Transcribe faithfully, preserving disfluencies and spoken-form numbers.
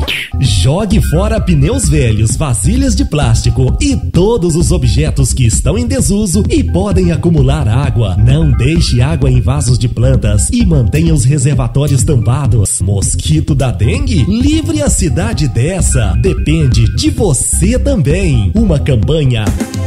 Jogue fora pneus velhos, vasilhas de plástico e todos os objetos que estão em desuso e podem acumular água. Não deixe água em vasos de plantas e mantenha os reservatórios tampados. Mosquito da dengue? Livre a cidade dessa. Depende de você também. Uma campanha